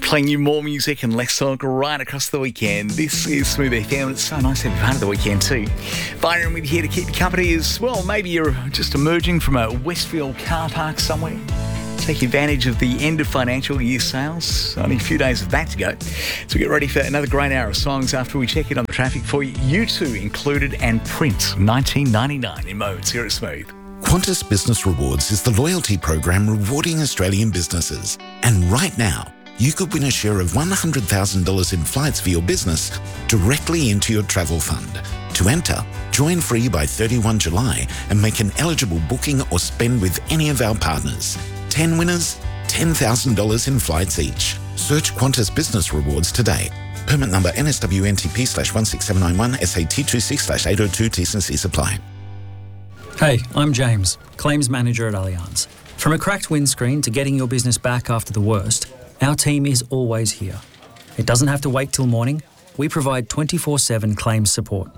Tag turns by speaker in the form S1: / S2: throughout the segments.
S1: Playing you more music and less talk right across the weekend. This is Smooth FM. It's so nice to have you part of the weekend too. Byron with you here to keep you company as well. Maybe you're just emerging from a Westfield car park somewhere. Take advantage of the end of financial year sales. Only a few days of that to go. So get ready for another great hour of songs after we check in on the traffic for you. U2 included and Prince 1999 in moments here at Smooth.
S2: Qantas Business Rewards is the loyalty program rewarding Australian businesses. And right now, you could win a share of $100,000 in flights for your business directly into your travel fund. To enter, join free by 31 July and make an eligible booking or spend with any of our partners. 10 winners, $10,000 in flights each. Search Qantas Business Rewards today. Permit number NSWNTP/16791 SAT26/802 T&Cs apply.
S3: Hey, I'm James, Claims Manager at Allianz. From a cracked windscreen to getting your business back after the worst, our team is always here. It doesn't have to wait till morning. We provide 24/7 claims support.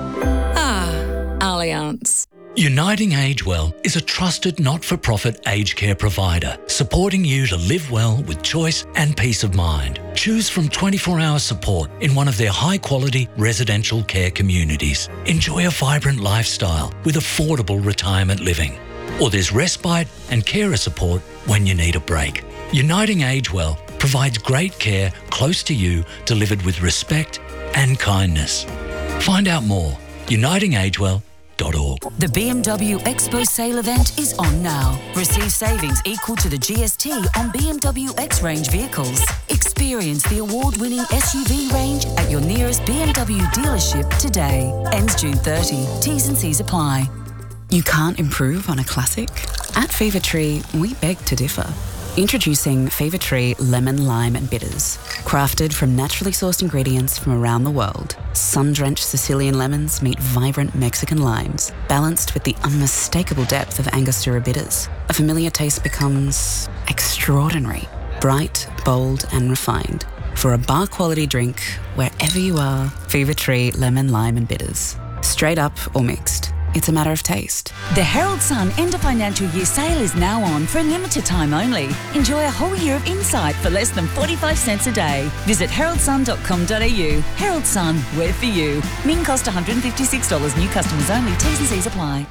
S4: Allianz.
S5: Uniting Age Well is a trusted not-for-profit aged care provider, supporting you to live well with choice and peace of mind. Choose from 24-hour support in one of their high-quality residential care communities. Enjoy a vibrant lifestyle with affordable retirement living. Or there's respite and carer support when you need a break. Uniting Age Well provides great care close to you, delivered with respect and kindness. Find out more. unitingagewell.org.
S6: The BMW Expo sale event is on now. Receive savings equal to the GST on BMW X range vehicles. Experience the award-winning SUV range at your nearest BMW dealership today. Ends June 30. T's and C's apply. You can't improve on a classic? At Fever Tree, we beg to differ. Introducing Fever Tree Lemon, Lime and Bitters. Crafted from naturally sourced ingredients from around the world, sun-drenched Sicilian lemons meet vibrant Mexican limes, balanced with the unmistakable depth of Angostura bitters. A familiar taste becomes extraordinary, bright, bold and refined. For a bar-quality drink, wherever you are, Fever Tree Lemon, Lime and Bitters. Straight up or mixed. It's a matter of taste.
S7: The Herald Sun end of financial year sale is now on for a limited time only. Enjoy a whole year of insight for less than 45 cents a day. Visit heraldsun.com.au. Herald Sun, we're for you. Min cost $156. New customers only. T's and C's apply.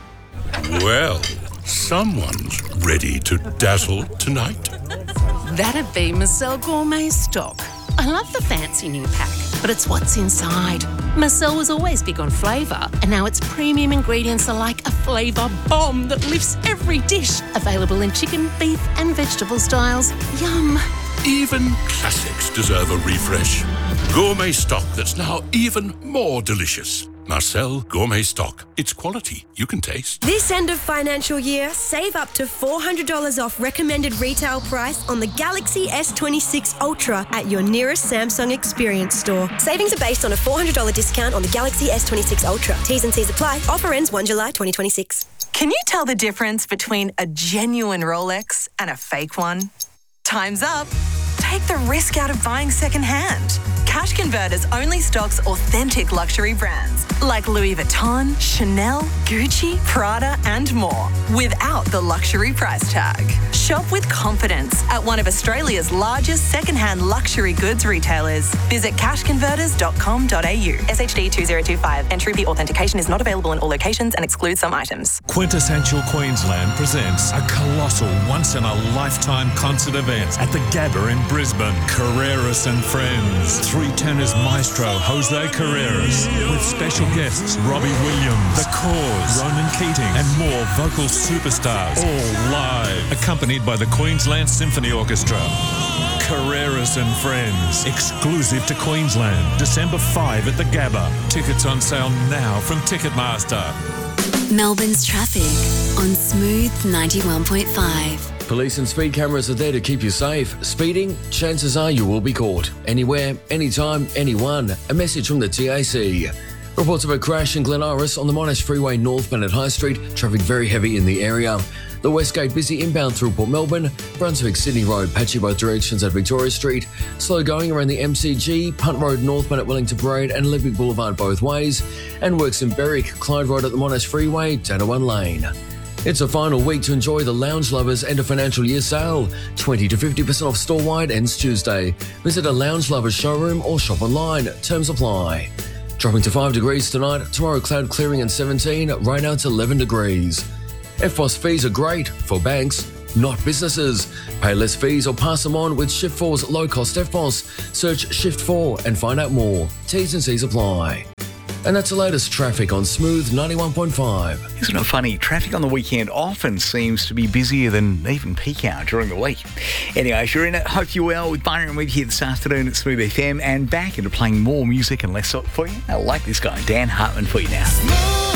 S8: Well, someone's ready to dazzle tonight.
S4: That'd be Marcel Gourmet Stock. I love the fancy new pack, but it's what's inside. Marcel was always big on flavour, and now its premium ingredients are like a flavour bomb that lifts every dish. Available in chicken, beef and vegetable styles. Yum.
S8: Even classics deserve a refresh. Gourmet stock that's now even more delicious. Marcel Gourmet Stock. It's quality you can taste.
S9: This end of financial year, save up to $400 off recommended retail price on the Galaxy S26 Ultra at your nearest Samsung Experience store. Savings are based on a $400 discount on the Galaxy S26 Ultra. T's and C's apply. Offer ends 1 July 2026.
S10: Can you tell the difference between a genuine Rolex and a fake one? Time's up. Take the risk out of buying secondhand. Cash Converters only stocks authentic luxury brands like Louis Vuitton, Chanel, Gucci, Prada and more without the luxury price tag. Shop with confidence at one of Australia's largest secondhand luxury goods retailers. Visit cashconverters.com.au. SHD 2025. Entry fee authentication is not available in all locations and excludes some items.
S11: Quintessential Queensland presents a colossal once-in-a-lifetime concert event at the Gabba in Brisbane. Carreras and Friends. Three tenors maestro Jose Carreras with special guests Robbie Williams, The Cause, Ronan Keating and more vocal superstars, all live, accompanied by the Queensland Symphony Orchestra. Carreras and Friends, exclusive to Queensland, December 5 at the Gabba. Tickets on sale now from Ticketmaster.
S12: Melbourne's traffic on Smooth 91.5.
S13: Police and speed cameras are there to keep you safe. Speeding, chances are you will be caught. Anywhere, anytime, anyone. A message from the TAC. Reports of a crash in Glen Iris on the Monash Freeway northbound at High Street. Traffic very heavy in the area. The Westgate busy inbound through Port Melbourne. Brunswick Sydney Road patchy both directions at Victoria Street. Slow going around the MCG. Punt Road northbound at Wellington Parade and Olympic Boulevard both ways. And works in Berwick, Clyde Road at the Monash Freeway, down to one lane. It's a final week to enjoy the Lounge Lovers End of Financial Year sale. 20 to 50% off store-wide ends Tuesday. Visit a Lounge Lovers showroom or shop online. Terms apply. Dropping to 5 degrees tonight. Tomorrow cloud clearing and 17. Right now it's 11 degrees. FBOS fees are great for banks, not businesses. Pay less fees or pass them on with Shift4's low-cost FBOS. Search Shift4 and find out more. T's and C's apply. And that's the latest traffic on Smooth 91.5.
S1: Isn't it funny? Traffic on the weekend often seems to be busier than even peak hour during the week. Anyway, if you're in it, hope you're well. With Byron Weed here this afternoon at Smooth FM and back into playing more music and less for you. I like this guy, Dan Hartman, for you now.